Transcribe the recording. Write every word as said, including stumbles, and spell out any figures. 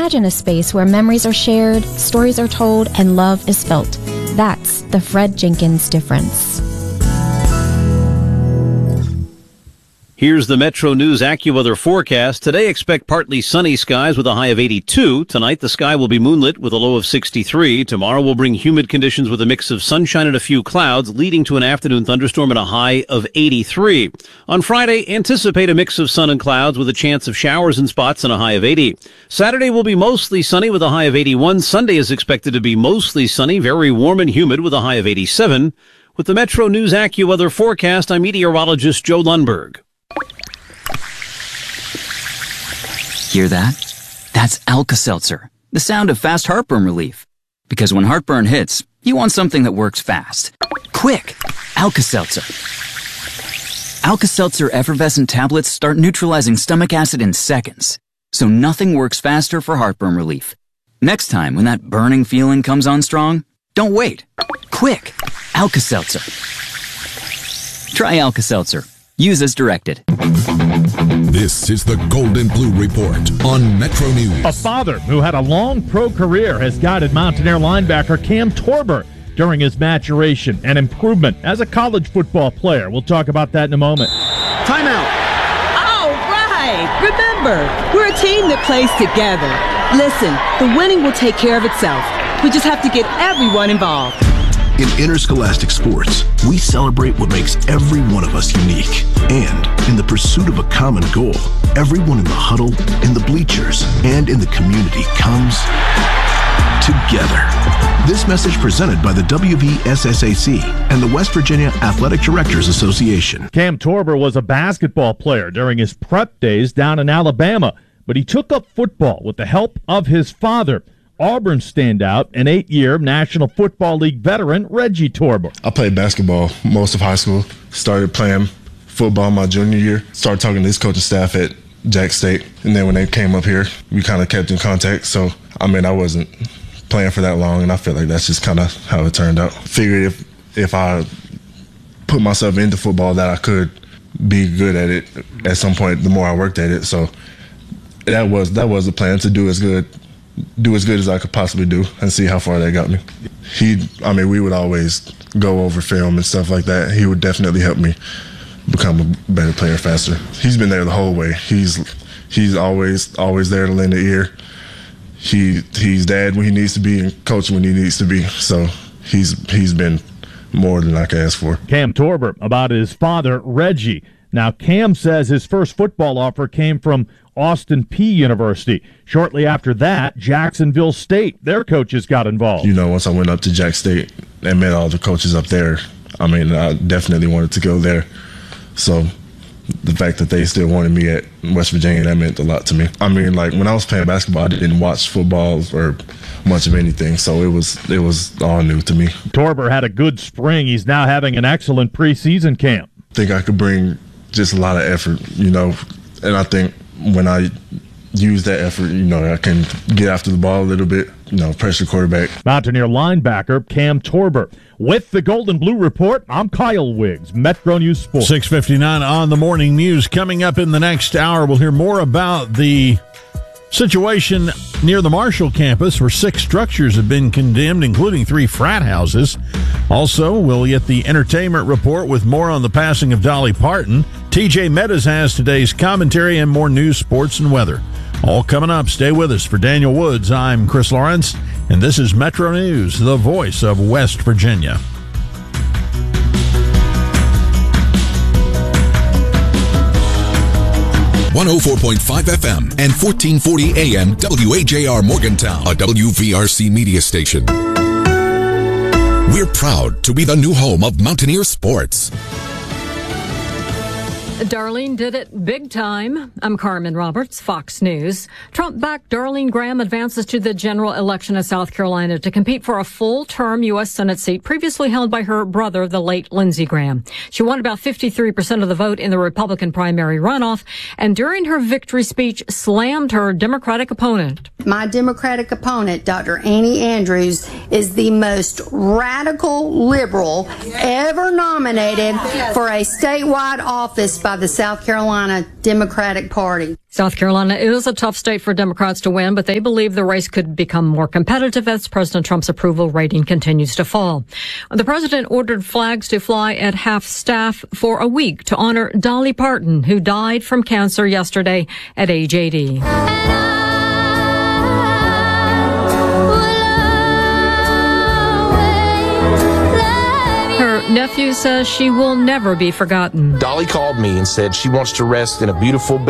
Imagine a space where memories are shared, stories are told, and love is felt. That's the Fred Jenkins difference. Here's the Metro News AccuWeather forecast. Today, expect partly sunny skies with a high of eighty-two. Tonight, the sky will be moonlit with a low of sixty-three. Tomorrow will bring humid conditions with a mix of sunshine and a few clouds, leading to an afternoon thunderstorm and a high of eighty-three. On Friday, anticipate a mix of sun and clouds with a chance of showers in spots and a high of eighty. Saturday will be mostly sunny with a high of eighty-one. Sunday is expected to be mostly sunny, very warm and humid with a high of eighty-seven. With the Metro News AccuWeather forecast, I'm meteorologist Joe Lundberg. Hear that? That's Alka-Seltzer, the sound of fast heartburn relief. Because when heartburn hits, you want something that works fast. Quick! Alka-Seltzer. Alka-Seltzer effervescent tablets start neutralizing stomach acid in seconds, so nothing works faster for heartburn relief. Next time when that burning feeling comes on strong, don't wait. Quick! Alka-Seltzer. Try Alka-Seltzer. Use as directed. This is the Golden Blue Report on Metro News. A father who had a long pro career has guided Mountaineer linebacker Cam Torber during his maturation and improvement as a college football player. We'll talk about that in a moment. Timeout. All right. Remember, we're a team that plays together. Listen, the winning will take care of itself. We just have to get everyone involved. In interscholastic sports, we celebrate what makes every one of us unique. And in the pursuit of a common goal, everyone in the huddle, in the bleachers, and in the community comes together. This message presented by the W V S S A C and the West Virginia Athletic Directors Association. Cam Torber was a basketball player during his prep days down in Alabama, but he took up football with the help of his father, Auburn standout and eight-year National Football League veteran Reggie Torber. I played basketball most of high school, started playing football my junior year, started talking to his coaching staff at Jax State, and then when they came up here, we kind of kept in contact. So, I mean, I wasn't playing for that long, and I feel like that's just kind of how it turned out. Figured if, if I put myself into football that I could be good at it at some point the more I worked at it. So that was that was the plan, to do as good do as good as I could possibly do and see how far that got me. He, I mean, we would always go over film and stuff like that. He would definitely help me become a better player faster. He's been there the whole way. He's he's always always there to lend an ear. He he's dad when he needs to be and coach when he needs to be. So he's he's been more than I could ask for. Cam Torber about his father, Reggie. Now, Cam says his first football offer came from Austin Peay University. Shortly after that, Jacksonville State, their coaches got involved. You know, once I went up to Jax State and met all the coaches up there, I mean, I definitely wanted to go there. So the fact that they still wanted me at West Virginia, that meant a lot to me. I mean, like, when I was playing basketball, I didn't watch football or much of anything, so it was it was all new to me. Torber had a good spring. He's now having an excellent preseason camp. I think I could bring just a lot of effort, you know, and I think when I use that effort, you know, I can get after the ball a little bit, you know, pressure quarterback. Mountaineer linebacker Cam Torber. With the Golden Blue Report, I'm Kyle Wiggs, Metro News Sports. six fifty-nine on the morning news. Coming up in the next hour, we'll hear more about the situation near the Marshall campus where six structures have been condemned, including three frat houses. Also, we'll get the entertainment report with more on the passing of Dolly Parton. T J Meadows has today's commentary and more news, sports, and weather. All coming up. Stay with us. For Daniel Woods, I'm Chris Lawrence, and this is Metro News, the voice of West Virginia. one oh four point five F M and fourteen forty A M W A J R Morgantown, a W V R C media station. We're proud to be the new home of Mountaineer sports. Darlene did it big time. I'm Carmen Roberts, Fox News. Trump-backed Darlene Graham advances to the general election of South Carolina to compete for a full-term U S Senate seat previously held by her brother, the late Lindsey Graham. She won about fifty-three percent of the vote in the Republican primary runoff, and during her victory speech, slammed her Democratic opponent. My Democratic opponent, Doctor Annie Andrews, is the most radical liberal ever nominated for a statewide office by the South Carolina Democratic Party. South Carolina is a tough state for Democrats to win, but they believe the race could become more competitive as President Trump's approval rating continues to fall. The president ordered flags to fly at half-staff for a week to honor Dolly Parton, who died from cancer yesterday at age eighty. Her nephew says she will never be forgotten. Dolly called me and said she wants to rest in a beautiful